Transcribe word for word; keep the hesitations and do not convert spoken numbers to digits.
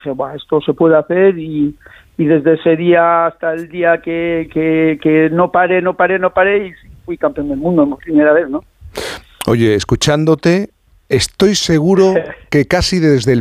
dije, "Buah, esto se puede hacer", y, y desde ese día hasta el día que, que, que no paré, no paré, no paré, y fui campeón del mundo por primera vez, ¿no? Oye, escuchándote, estoy seguro que casi desde el